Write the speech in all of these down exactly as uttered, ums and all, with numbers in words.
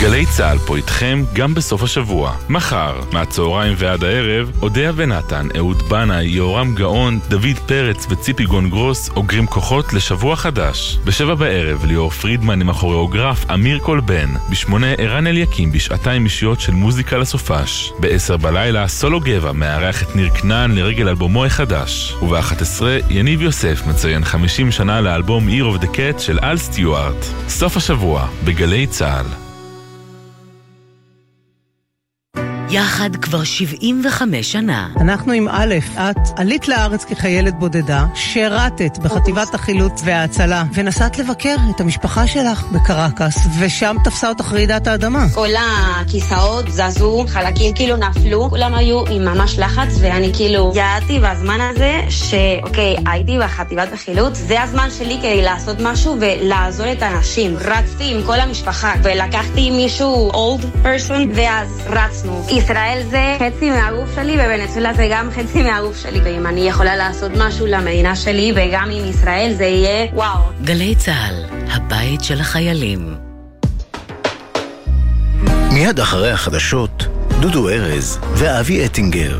גלי צהל פה איתכם גם בסוף השבוע. מחר, מהצהריים ועד הערב, אודיה ונתן, אהוד בנאי, יורם גאון, דוד פרץ וציפי גון גרוס אוגרים כוחות לשבוע חדש. בשבע בערב, ליאור פרידמן עם הכוריאוגרף אמיר קולבן. בשמונה, ערן אליקים בשעתיים אישיות של מוזיקה לסופש. בעשר בלילה, סולו גבע מארח את ניר כנען לרגל אלבומו החדש. ובאחת עשרה, יניב יוסף מציין חמישים שנה לאלבום Year of the Cat של אל סטיוארט. סוף השבוע, בגלי צהל. יחד כבר שבעים וחמש שנה. אנחנו עם א', את עלית לארץ כחיילת בודדה, שרתת בחטיבת החילוץ וההצלה, ונסעת לבקר את המשפחה שלך בקרקס, ושם תפסה אותך רעידת האדמה. כל הכיסאות זזו, חלקים כאילו נפלו, כולם היו עם ממש לחץ, ואני כאילו ידעתי בזמן הזה, שאוקיי, הייתי בחטיבת החילוץ, זה הזמן שלי כדי לעשות משהו ולעזור את האנשים. רצתי עם כל המשפחה, ולקחתי מישהו old person, ואז רצנו. ישראל זה חצי מהגוף שלי, ובנצולה זה גם חצי מהגוף שלי, ואם אני יכולה לעשות משהו למדינה שלי, וגם עם ישראל זה יהיה וואו. גלי צהל, הבית של החיילים. מיד אחרי החדשות, דודו ארז ואבי אטינגר.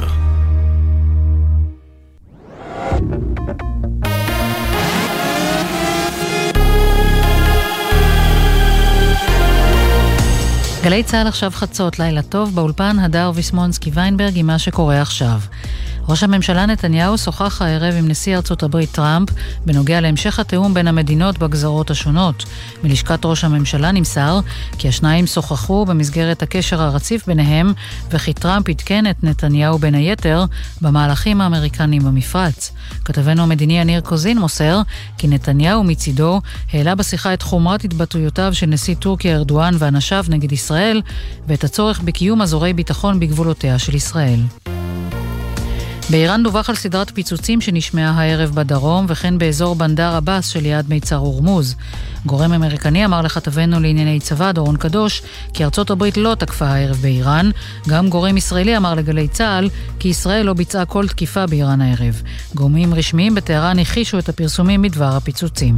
גלי צהל עכשיו חצות, לילה טוב, באולפן הדר ויסמונסקי ויינברג עם מה שקורה עכשיו. ראש הממשלה נתניהו שוחח הערב עם נשיא ארצות הברית טראמפ בנוגע להמשך התאום בין המדינות בגזרות השונות. מלשכת ראש הממשלה נמסר כי השניים שוחחו במסגרת הקשר הרציף ביניהם, וכי טראמפ עדכן את נתניהו בין היתר במהלכים האמריקניים במפרץ. כתבנו המדיני יניר קוזין מוסר כי נתניהו מצידו העלה בשיחה את חומרת התבטאויותיו של נשיא טורקיה ארדואן ואנשיו נגד ישראל, ואת הצורך בקיום אזורי ביטחון בגבולותיה של ישראל. באיראן דווח על סדרת פיצוצים שנשמעה הערב בדרום, וכן באזור בנדר עבאס שליד מיצר הורמוז. גורם אמריקני אמר לכתבנו לענייני צבא דורון קדוש כי ארצות הברית לא תקפה הערב באיראן. גם גורם ישראלי אמר לגלי צהל כי ישראל לא ביצעה כל תקיפה באיראן הערב. גורמים רשמיים בטהרן הכחישו את הפרסומים בדבר הפיצוצים.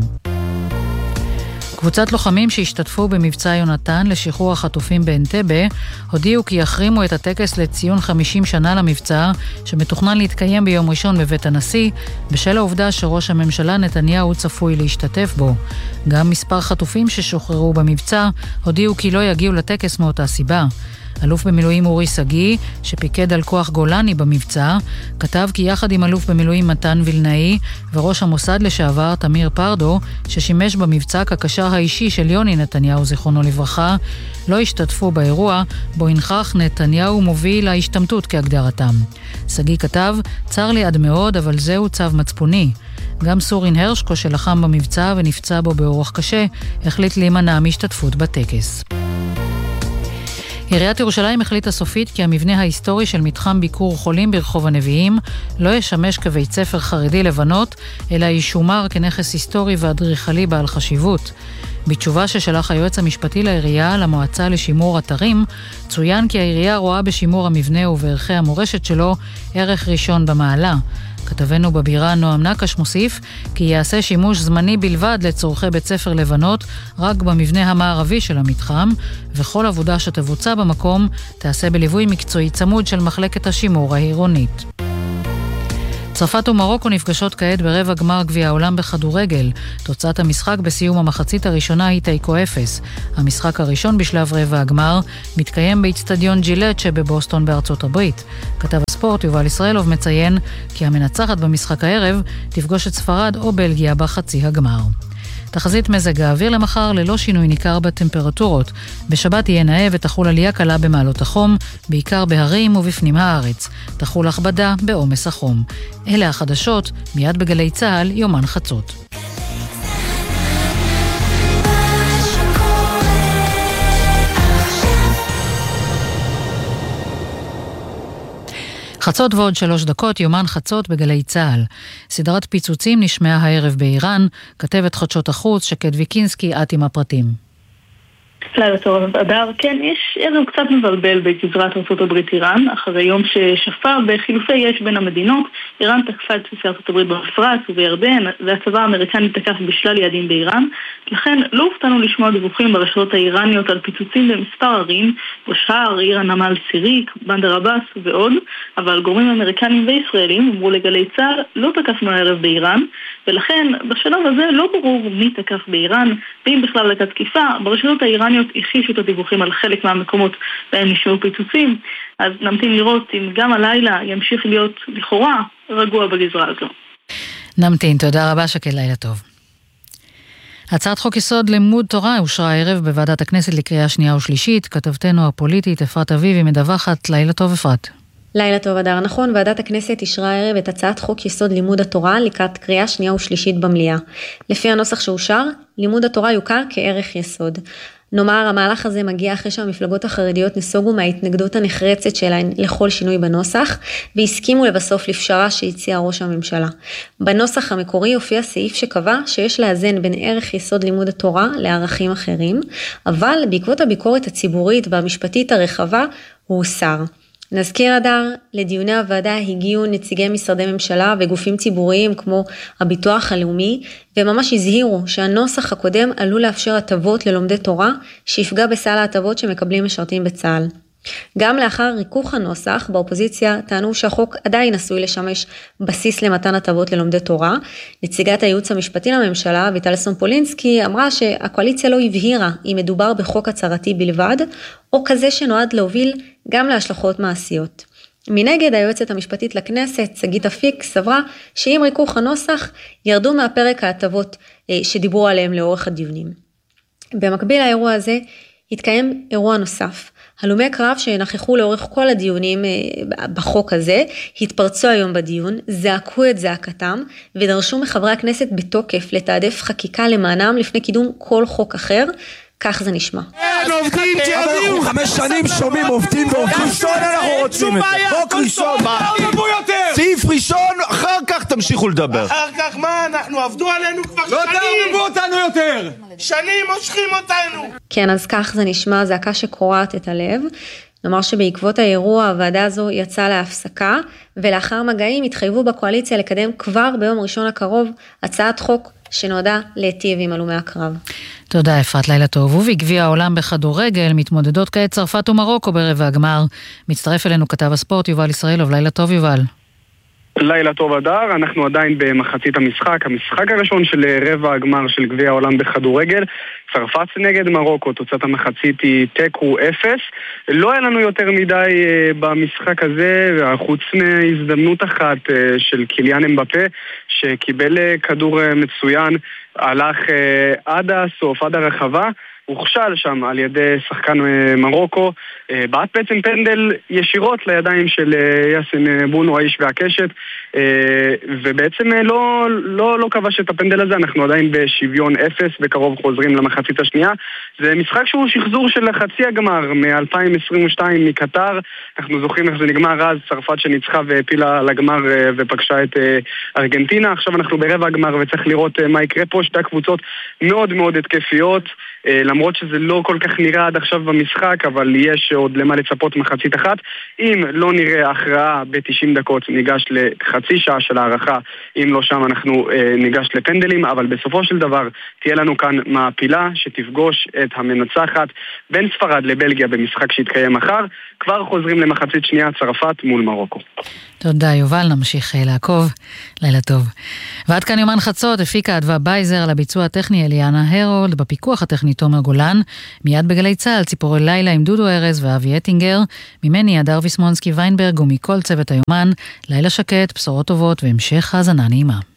קבוצת לוחמים שהשתתפו במבצע יונתן לשחרור החטופים באנטבה הודיעו כי יחרימו את הטקס לציון חמישים שנה למבצע שמתוכנן להתקיים ביום ראשון בבית הנשיא, בשל העובדה שראש הממשלה נתניהו צפוי להשתתף בו. גם מספר חטופים ששוחררו במבצע הודיעו כי לא יגיעו לטקס מאותה סיבה. אלוף במילואים אורי סגי, שפיקד על כוח גולני במבצע, כתב כי יחד עם אלוף במילואים מתן וילנאי וראש המוסד לשעבר תמיר פרדו, ששימש במבצע כקשר האישי של יוני נתניהו זיכרונו לברכה, לא השתתפו באירוע בו הנחך נתניהו מוביל להשתמטות כהגדרתם. סגי כתב, צר לי עד מאוד, אבל זהו צו מצפוני. גם סורין הרשקו שלחם במבצע ונפצע בו באורח קשה, החליט להימנע מהשתתפות בטקס. עיריית ירושלים החליטה סופית כי המבנה ההיסטורי של מתחם ביקור חולים ברחוב הנביאים לא ישמש כבית ספר חרדי לבנות, אלא ישומר כנכס היסטורי ואדריכלי בעל חשיבות. בתשובה ששלח היועץ המשפטי לעירייה למועצה לשימור אתרים, צוין כי העירייה רואה בשימור המבנה ובערכי המורשת שלו ערך ראשון במעלה. כתבנו בבירה נועם נקש מוסיף כי יעשה שימוש זמני בלבד לצורכי בית ספר לבנות רק במבנה המערבי של המתחם, וכל עבודה שתבוצע במקום תעשה בליווי מקצועי צמוד של מחלקת השימור העירונית. צרפת ומרוקו נפגשות כעת ברבע גמר גביע העולם בכדורגל. תוצאת המשחק בסיום המחצית הראשונה היא תיקו אפס. המשחק הראשון בשלב רבע הגמר מתקיים באצטדיון ג'ילט שבבוסטון בארצות הברית. כתב הספורט יובל ישראלוב מציין כי המנצחת במשחק הערב תפגוש את ספרד או בלגיה בחצי הגמר. תחזית מזג האוויר למחר ללא שינוי ניכר בטמפרטורות. בשבת יהיה נאה ותחול עלייה קלה במעלות החום, בעיקר בהרים ובפנים הארץ. תחול הכבדה בעומס החום. אלה החדשות, מיד בגלי צהל, יומן חצות. חצות ועוד שלוש דקות, יומן חצות בגלי צהל. סדרת פיצוצים נשמעה הערב באיראן, כתבת חדשות החוץ שקד ויקינסקי, את עם הפרטים. לילה טוב, אדר. כן, יש ערב קצת מבלבל בגזרת ארצות הברית איראן, אחרי יום ששפר בחילופי אש בין המדינות. איראן תקפה את בסיסי ארצות הברית במפרץ ובירדן, והצבא האמריקני תקף בשלל יעדים באיראן. לכן לא הופתענו לשמוע דיווחים ברשתות האיראניות על פיצוצים במספר ערים, בשער, עיר הנמל סיריק, בנדר עבאס ועוד, אבל גורמים אמריקנים וישראלים אמרו לגלי צה"ל לא תקפנו הערב באיראן, ולכן בשלב הזה לא ברור מי תקף באיראן, ואם בכלל הייתה תקיפה. ברשתות האיראניות הכחישו את הדיווחים על חלק מהמקומות בהם נשמעו פיצוצים, אז נמתין לראות אם גם הלילה ימשיך להיות לכאורה רגוע בגזרה הזו. נמתין, תודה רבה שקד, לילה טוב. הצעת חוק יסוד לימוד תורה אושרה הערב בוועדת הכנסת לקריאה שנייה ושלישית. כתבתנו הפוליטית אפרת אביבי מדווחת. לילה טוב אפרת. לילה טוב אדר. נכון, ועדת הכנסת אישרה הערב את הצעת חוק יסוד לימוד התורה לקראת קריאה שנייה ושלישית במליאה. לפי הנוסח שאושר, לימוד התורה יוכר כערך יסוד. נאמר, המהלך הזה מגיע אחרי שהמפלגות החרדיות נסוגו מההתנגדות הנחרצת שלהן לכל שינוי בנוסח, והסכימו לבסוף לפשרה שהציע ראש הממשלה. בנוסח המקורי הופיע סעיף שקבע שיש לאזן בין ערך יסוד לימוד התורה לערכים אחרים, אבל בעקבות הביקורת הציבורית והמשפטית הרחבה הוא הוסר. נזכיר אדר, לדיוני הוועדה הגיעו נציגי משרדי ממשלה וגופים ציבוריים כמו הביטוח הלאומי, וממש הזהירו שהנוסח הקודם עלול לאפשר הטבות ללומדי תורה, שיפגע בסל ההטבות שמקבלים משרתים בצה"ל. גם לאחר ריכוך הנוסח, באופוזיציה טענו שהחוק עדיין עשוי לשמש בסיס למתן הטבות ללומדי תורה. נציגת הייעוץ המשפטי לממשלה, ויטל סומפולינסקי, אמרה שהקואליציה לא הבהירה אם מדובר בחוק הצהרתי בלבד, או כזה שנועד להוביל גם להשלכות מעשיות. מנגד, היועצת המשפטית לכנסת, שגית אפיק, סברה שאם ריכוך הנוסח ירדו מהפרק ההטבות שדיברו עליהם לאורך הדיונים. במקביל לאירוע הזה התקיים אירוע נוסף. הלומי קרב שנכחו לאורך כל הדיונים בחוק הזה, התפרצו היום בדיון, זעקו את זעקתם, ודרשו מחברי הכנסת בתוקף לתעדף חקיקה למענם לפני קידום כל חוק אחר. כך זה נשמע. אין עובדים, תיאביאו! חמש שנים שומעים עובדים ועובדים. ראשון אנחנו רוצים את זה. חוק ראשון, מה? סעיף ראשון, אחר כך תמשיכו לדבר. אחר כך מה? אנחנו עבדו עלינו כבר שנים. לא תערבבו אותנו יותר. שנים מושכים אותנו. כן, אז כך זה נשמע, זעקה שקורעת את הלב. נאמר שבעקבות האירוע הוועדה הזו יצאה להפסקה, ולאחר מגעים התחייבו בקואליציה לקדם כבר ביום ראשון הקרוב הצעת חוק שנועדה להיטיב עם הלומי הקרב. תודה אפרת, לילה טוב. ובגביע העולם בכדורגל מתמודדות כעת צרפת ומרוקו ברבע הגמר. מצטרף אלינו כתב הספורט יובל ישראלוב. לילה טוב יובל. לילה טוב אדר, אנחנו עדיין במחצית המשחק, המשחק הראשון של רבע הגמר של גביע העולם בכדורגל, צרפת נגד מרוקו, תוצאת המחצית היא תיקו אפס. לא היה לנו יותר מדי במשחק הזה, חוץ מהזדמנות אחת של קיליאן אמבפה, שקיבל כדור מצוין, הלך עד הסוף, עד הרחבה, הוכשל שם על ידי שחקן מרוקו, בעט בעצם פנדל ישירות לידיים של יאסין בונו, האיש והקשת, ובעצם לא, לא, לא כבש את הפנדל הזה. אנחנו עדיין בשוויון אפס, בקרוב חוזרים למחצית השנייה. זה משחק שהוא שחזור של חצי הגמר מ-אלפיים עשרים ושתיים מקטר. אנחנו זוכרים איך זה נגמר אז, צרפת שניצחה והפילה לגמר ופגשה את ארגנטינה. עכשיו אנחנו ברבע הגמר וצריך לראות מה יקרה פה. שתי קבוצות מאוד מאוד התקפיות, למרות שזה לא כל כך נראה עד עכשיו במשחק, אבל יש עוד למה לצפות מחצית אחת. אם לא נראה הכרעה ב-תשעים דקות, ניגש לחצי שעה של הערכה. אם לא שם אנחנו אה, ניגש לפנדלים, אבל בסופו של דבר תהיה לנו כאן מעפילה שתפגוש את המנצחת בין ספרד לבלגיה במשחק שיתקיים מחר. כבר חוזרים למחצית שנייה, צרפת מול מרוקו. תודה יובל, נמשיך לעקוב. לילה טוב. ועד כאן יומן חצות, הפיקה אדווה בייזר, על הביצוע הטכני אליאנה הרולד, בפיקוח הטכני תומר גולן, מיד בגלי צהל, ציפורי לילה עם דודו ארז ואבי אטינגר, ממני אדר ויסמונסקי ויינברג ומכל צוות היומן, לילה שקט, בשורות טובות והמשך האזנה נעימה.